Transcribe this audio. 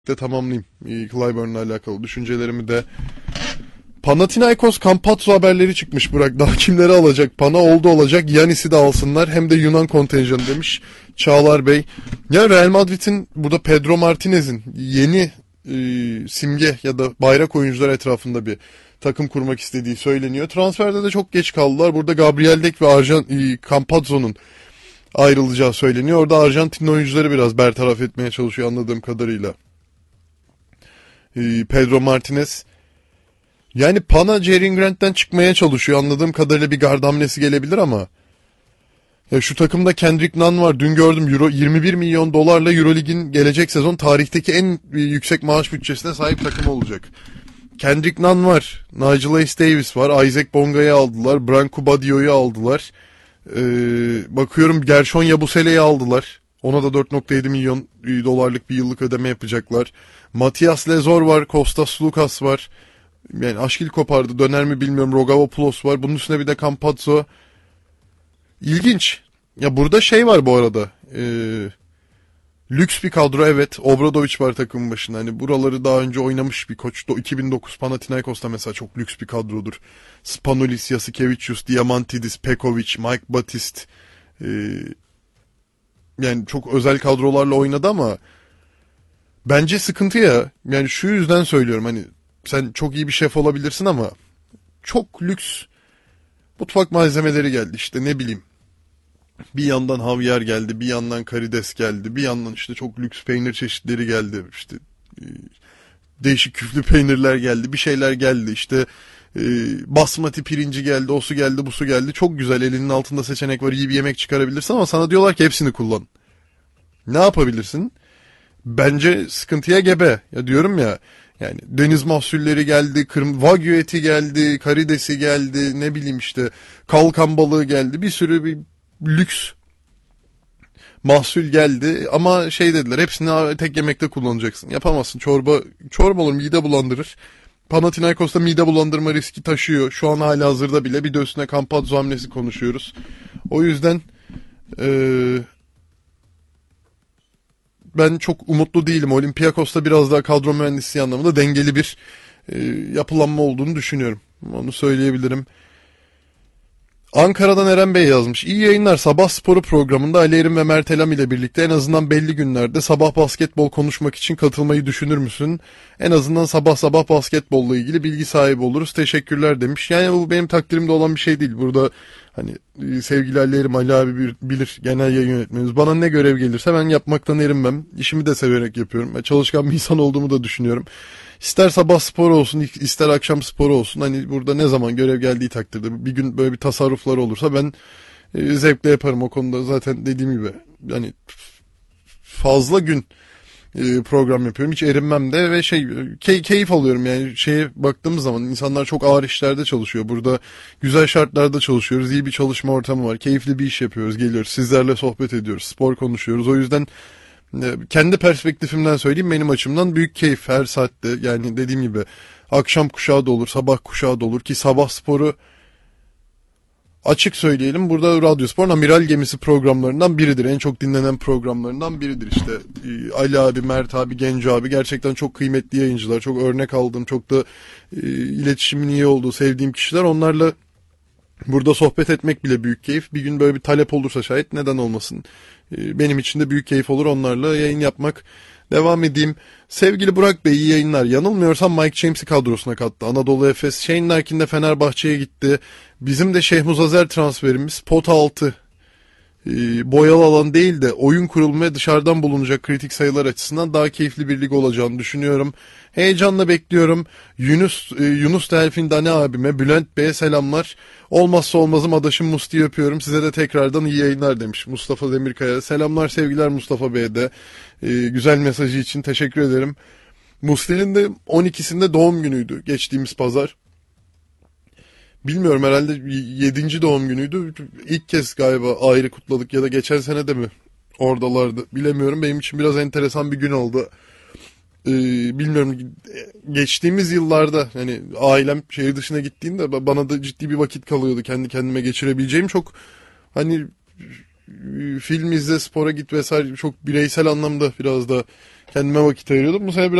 de tamamlayayım. Clyburn'la alakalı düşüncelerimi de. Panathinaikos Campazzo haberleri çıkmış Burak. Daha kimleri alacak? Pana oldu olacak. Yanis'i de alsınlar. Hem de Yunan kontenjanı demiş Çağlar Bey. Ya Real Madrid'in burada Pedro Martinez'in yeni simge ya da bayrak oyuncular etrafında bir takım kurmak istediği söyleniyor. Transferde de çok geç kaldılar. Burada Gabriel Deck ve Campazzo'nun ayrılacağı söyleniyor. Orada Arjantinli oyuncuları biraz bertaraf etmeye çalışıyor anladığım kadarıyla. Pedro Martinez yani Pana Jerian Grant'ten çıkmaya çalışıyor. Anladığım kadarıyla bir guard hamlesi gelebilir ama ya şu takımda Kendrick Nunn var. Dün gördüm 21 milyon dolarla Eurolig'in gelecek sezon tarihteki en yüksek maaş bütçesine sahip takım olacak. Kendrick Nunn var. Nigel Ace Davis var. Isaac Bonga'yı aldılar. Branko Badio'yu aldılar. Bakıyorum Gershon Yabusele'yi aldılar. Ona da 4,7 milyon dolarlık bir yıllık ödeme yapacaklar. Matias Lezor var. Kostas Lukas var. Yani Aşkil kopardı. Döner mi bilmiyorum. Rogavopoulos var. Bunun üstüne bir de Campazzo. İlginç. Ya burada şey var bu arada. Lüks bir kadro evet. Obradovic var takımın başında. Hani buraları daha önce oynamış bir koç. 2009 Panathinaikos'ta mesela çok lüks bir kadrodur. Spanulis, Yasikevicius, Diamantidis, Pekovic, Mike Batist. Yani çok özel kadrolarla oynadı ama bence sıkıntı ya. Yani şu yüzden söylüyorum hani sen çok iyi bir şef olabilirsin ama çok lüks mutfak malzemeleri geldi işte ne bileyim. Bir yandan havyar geldi, bir yandan karides geldi, bir yandan işte çok lüks peynir çeşitleri geldi. İşte e, değişik küflü peynirler geldi, bir şeyler geldi. İşte e, basmati pirinci geldi, o su geldi, bu su geldi. Çok güzel elinin altında seçenek var, iyi bir yemek çıkarabilirsin ama sana diyorlar ki hepsini kullan. Ne yapabilirsin? Bence sıkıntıya gebe. Ya diyorum ya yani deniz mahsulleri geldi, wagyu eti geldi, karidesi geldi, ne bileyim işte kalkan balığı geldi. Bir sürü bir lüks mahsul geldi ama şey dediler hepsini tek yemekte kullanacaksın. Yapamazsın. Çorba olur mide bulandırır. Panathinaikos'ta mide bulandırma riski taşıyor. Şu an hala hazırda bile bir de üstüne Campazzo hamlesi konuşuyoruz. O yüzden ben çok umutlu değilim. Olympiakos'ta biraz daha kadro mühendisliği anlamında dengeli bir yapılanma olduğunu düşünüyorum. Onu söyleyebilirim. Ankara'dan Eren Bey yazmış. İyi yayınlar. Sabah sporu programında Ali Erim ve Mert Elam ile birlikte en azından belli günlerde sabah basketbol konuşmak için katılmayı düşünür müsün? En azından sabah sabah basketbolla ilgili bilgi sahibi oluruz. Teşekkürler demiş. Yani bu benim takdirimde olan bir şey değil. Burada hani sevgili Ali Erim, Ali abi bilir genel yayın yönetmenimiz. Bana ne görev gelirse ben yapmaktan erinmem. İşimi de severek yapıyorum. Çalışkan bir insan olduğumu da düşünüyorum. İster sabah spor olsun, ister akşam sporu olsun. Hani burada ne zaman görev geldiği takdirde bir gün böyle bir tasarruflar olursa ben zevkle yaparım o konuda. Zaten dediğim gibi hani fazla gün program yapıyorum. Hiç erinmem de ve keyif alıyorum yani şeye baktığımız zaman insanlar çok ağır işlerde çalışıyor. Burada güzel şartlarda çalışıyoruz. İyi bir çalışma ortamı var. Keyifli bir iş yapıyoruz. Geliyoruz. Sizlerle sohbet ediyoruz. Spor konuşuyoruz. O yüzden kendi perspektifimden söyleyeyim benim açımdan büyük keyif her saatte yani dediğim gibi akşam kuşağı da olur sabah kuşağı da olur ki sabah sporu açık söyleyelim burada Radyospor'un amiral gemisi programlarından biridir en çok dinlenen programlarından biridir işte Ali abi Mert abi Genco abi gerçekten çok kıymetli yayıncılar çok örnek aldığım çok da iletişimin iyi olduğu sevdiğim kişiler onlarla burada sohbet etmek bile büyük keyif. Bir gün böyle bir talep olursa şayet neden olmasın. Benim için de büyük keyif olur onlarla yayın yapmak. Devam edeyim. Sevgili Burak Bey iyi yayınlar. Yanılmıyorsam Mike James'i kadrosuna kattı. Anadolu Efes. Shane Larkin de Fenerbahçe'ye gitti. Bizim de Şehmuz Azer transferimiz pot altı. Boyalı alan değil de oyun kurulma ve dışarıdan bulunacak kritik sayılar açısından daha keyifli bir lig olacağını düşünüyorum. Heyecanla bekliyorum. Yunus Delfin Dane abime, Bülent Bey'e selamlar. Olmazsa olmazım adaşım Musti'yi öpüyorum. Size de tekrardan iyi yayınlar demiş Mustafa Demirkaya. Selamlar sevgiler Mustafa Bey'e de. Güzel mesajı için teşekkür ederim. Musti'nin de 12'sinde doğum günüydü geçtiğimiz pazar. Bilmiyorum herhalde 7. doğum günüydü. İlk kez galiba ayrı kutladık ya da geçen sene de mi oradalardı bilemiyorum. Benim için biraz enteresan bir gün oldu. Bilmiyorum geçtiğimiz yıllarda hani ailem şehir dışına gittiğinde bana da ciddi bir vakit kalıyordu kendi kendime geçirebileceğim çok hani film izle, spora git vesaire, çok bireysel anlamda biraz da kendime vakit ayırıyordum. Bu sene biraz